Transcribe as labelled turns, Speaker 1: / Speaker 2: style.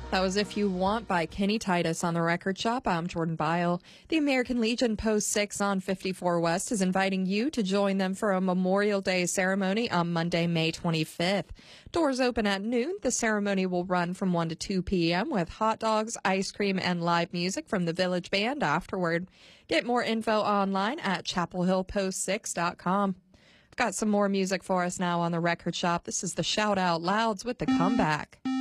Speaker 1: That was If You Want by Kenny Titus on the Record Shop. I'm Jordan Bile. The American Legion Post 6 on 54 West is inviting you to join them for a Memorial Day ceremony on Monday, May 25th. Doors open at noon. The ceremony will run from 1 to 2 p.m. with hot dogs, ice cream, and live music from the Village Band afterward. Get more info online at chapelhillpost6.com. I've got some more music for us now on the Record Shop. This is the Shout Out Louds with The Comeback.